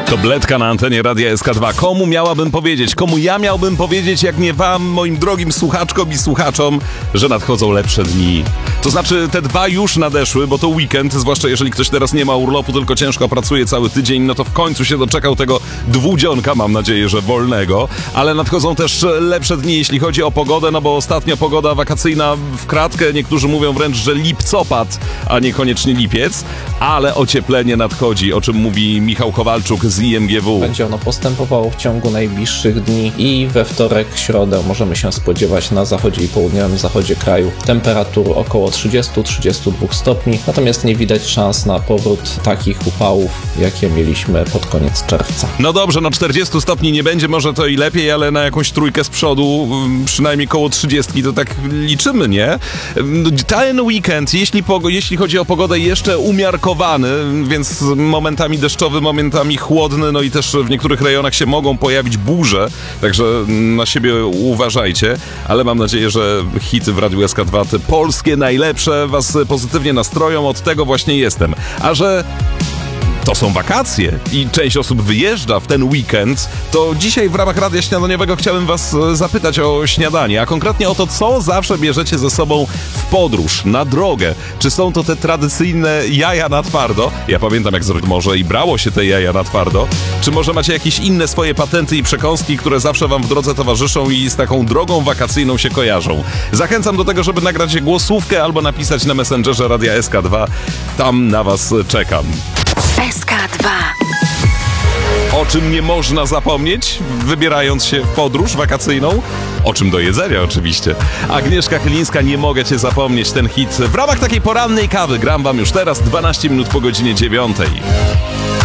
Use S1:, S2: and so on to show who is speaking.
S1: To Bledka na antenie Radia SK2. Komu miałabym powiedzieć? Komu ja miałbym powiedzieć, jak nie wam, moim drogim słuchaczkom i słuchaczom, że nadchodzą lepsze dni? To znaczy, te dwa już nadeszły, bo to weekend, zwłaszcza jeżeli ktoś teraz nie ma urlopu, tylko ciężko pracuje cały tydzień, no to w końcu się doczekał tego dwudzionka, mam nadzieję, że wolnego. Ale nadchodzą też lepsze dni, jeśli chodzi o pogodę, no bo ostatnia pogoda wakacyjna w kratkę, niektórzy mówią wręcz, że lipcopad, a niekoniecznie lipiec, ale ocieplenie nadchodzi, o czym mówi Michał Kowalczuk z IMGW.
S2: Będzie ono postępowało w ciągu najbliższych dni i we wtorek, środę możemy się spodziewać na zachodzie i południowym zachodzie kraju temperatur około 30-32 stopni, natomiast nie widać szans na powrót takich upałów, jakie mieliśmy pod koniec czerwca.
S1: No dobrze, 40 stopni nie będzie, może to i lepiej, ale na jakąś trójkę z przodu, przynajmniej koło 30, to tak liczymy, nie? Ten weekend, jeśli chodzi o pogodę, jeszcze umiarkowany, więc momentami deszczowy, momentami chłodny, no i też w niektórych rejonach się mogą pojawić burze, także na siebie uważajcie, ale mam nadzieję, że hity w Radiu SK2, te polskie najlepsze, was pozytywnie nastroją, od tego właśnie jestem. A że to są wakacje i część osób wyjeżdża w ten weekend, to dzisiaj w ramach Radia Śniadaniowego chciałem was zapytać o śniadanie, a konkretnie o to, co zawsze bierzecie ze sobą w podróż, na drogę. Czy są to te tradycyjne jaja na twardo? Ja pamiętam, jak może i brało się te jaja na twardo. Czy może macie jakieś inne swoje patenty i przekąski, które zawsze wam w drodze towarzyszą i z taką drogą wakacyjną się kojarzą? Zachęcam do tego, żeby nagrać głosówkę albo napisać na Messengerze Radia SK2. Tam na was czekam.
S3: SK2.
S1: O czym nie można zapomnieć, wybierając się w podróż wakacyjną? O czym do jedzenia oczywiście. Agnieszka Chylińska, Nie mogę cię zapomnieć, ten hit. W ramach takiej porannej kawy gram wam już teraz 12 minut po godzinie 9.